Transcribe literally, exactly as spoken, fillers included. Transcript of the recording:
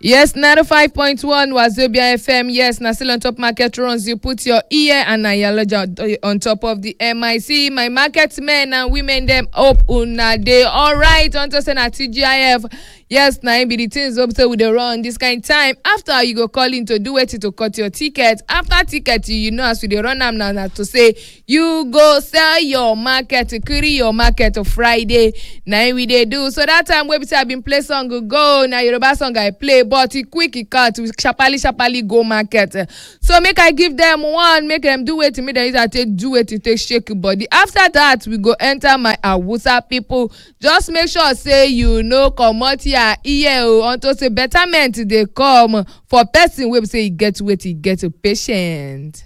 Yes, ninety-five point one Wazobia F M. Yes, na still on top market runs. You put your ear and Ayaloja on top of the M I C. My market men and women them up una day. All right, on to send a T G I F. Yes, na be the things up so with the run this kind of time. After you go calling to do it to cut your ticket. After ticket, you know as we dey run am now, now to say you go sell your market, carry your market of Friday. Now we dey do. So that time we say I been play song go. Now Yoruba song I play, but it quick it cut. We sharply sharply go market. So make I give them one, make them do it. Me then is I take do it to take shake your body. After that we go enter my Awusa people. Just make sure say you know comot here unto say betterment they come for person wey say he get wait he get a patient.